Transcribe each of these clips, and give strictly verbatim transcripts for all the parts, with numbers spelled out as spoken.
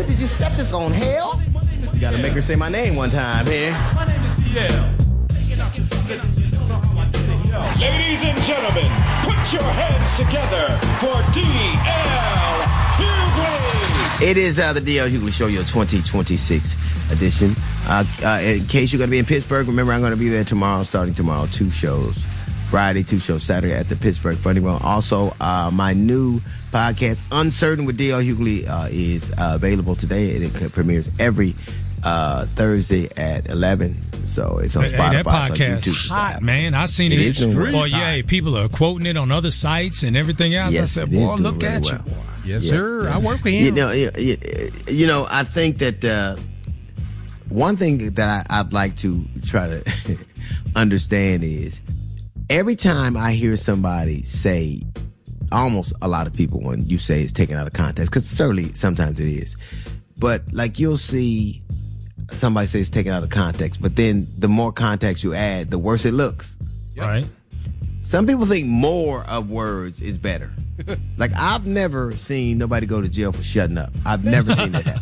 What did you set this on hell? You gotta make her say my name one time here. My name is D L. Ladies and gentlemen, put your hands together for D L Hughley. It is uh, the D L Hughley Show, your twenty twenty-six edition. Uh, uh, in case you're going to be in Pittsburgh, remember I'm going to be there tomorrow, starting tomorrow, two shows. Friday, two shows, Saturday at the Pittsburgh Funny Bone. Also, uh, my new podcast, Uncertain with D L Hughley, uh, is uh, available today. It premieres every uh, Thursday at eleven. So it's on hey, Spotify. That podcast it's on YouTube, hot, so man. I seen it. it. It is doing Boy, really yeah, hot. people are quoting it on other sites and everything else. Yes, I said, it is boy, doing look really at well. you. Boy. Yes, Yeah, sir. yeah. I work with him. You know, you, you, you know, I think that uh, one thing that I, I'd like to try to understand is every time I hear somebody say, almost a lot of people when you say it's taken out of context, because certainly sometimes it is, but like you'll see somebody say it's taken out of context, but then the more context you add, the worse it looks. Yep. Right. Some people think more of words is better. Like, I've never seen nobody go to jail for shutting up. I've never seen that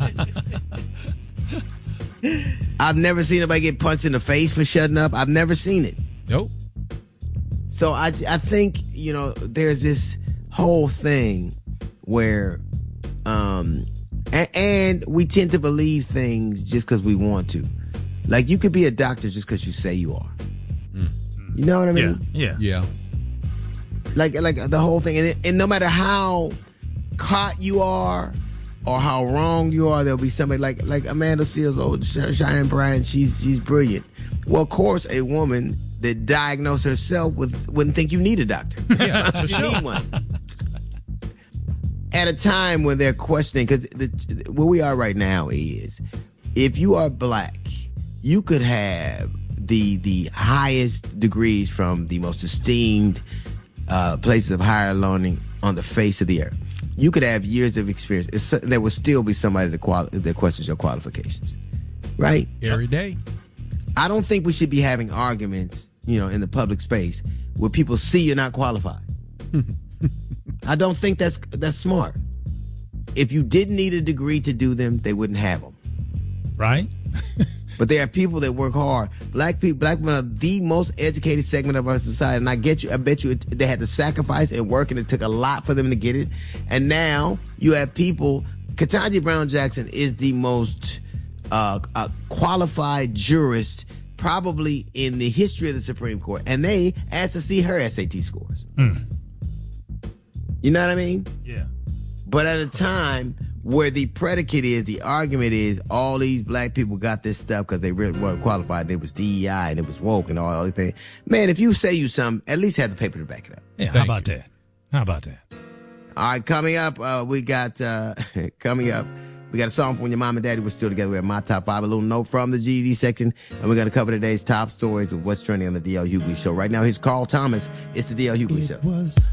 happen. I've never seen anybody get punched in the face for shutting up. I've never seen it. Nope. So I, I think, you know, there's this whole thing where, um, and, and we tend to believe things just because we want to. Like, you could be a doctor just because you say you are. Mm. You know what I mean? Yeah. Yeah. Like, like the whole thing. And, it, and no matter how caught you are or how wrong you are, there'll be somebody like, like Amanda Seals, oh, Cheyenne Bryant, she's, she's brilliant. Well, of course, a woman that diagnosed herself with wouldn't think you need a doctor. Yeah, you need one. At a time when they're questioning, because where we are right now is, if you are black, you could have the the highest degrees from the most esteemed uh, places of higher learning on the face of the earth. You could have years of experience. It's, there will still be somebody that, quali- that questions your qualifications, right? Every day. I don't think we should be having arguments, you know, in the public space where people see you're not qualified. I don't think that's that's smart. If you didn't need a degree to do them, they wouldn't have them. Right? But there are people that work hard. Black people, black men are the most educated segment of our society. And I get you, I bet you it, they had to sacrifice and work, and it took a lot for them to get it. And now you have people, Ketanji Brown Jackson is the most uh, uh, qualified jurist probably in the history of the Supreme Court. And they asked to see her S A T scores. Mm. You know what I mean? Yeah. But at a time where the predicate is, the argument is, all these black people got this stuff because they really weren't qualified, and it was D E I and it was woke and all that thing. Man, if you say you something, at least have the paper to back it up. Yeah, how Thank about you. that? How about that? All right, coming up, uh, we got, uh, coming up, we got a song from when your mom and daddy were still together. We have my top five, a little note from the G E D section, and we're going to cover today's top stories of what's trending on the D L Hughley Show. Right now, here's Carl Thomas. It's the D L Hughley Show.